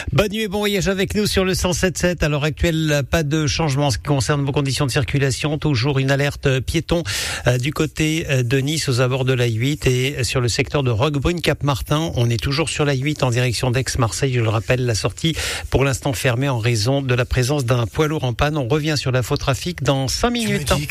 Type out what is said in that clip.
Bonne nuit et bon voyage avec nous sur le 107.7. À l'heure actuelle, pas de changement en ce qui concerne vos conditions de circulation. Toujours une alerte piéton du côté de Nice aux abords de l'A8 et sur le secteur de Roquebrune-Cap-Martin. On est toujours sur l'A8 en direction d'Aix-Marseille. Je le rappelle, la sortie pour l'instant fermée en raison de la présence d'un poids lourd en panne. On revient sur l'infotrafic dans 5 minutes.